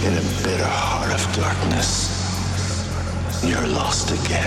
in a bitter heart of darkness. You're lost again.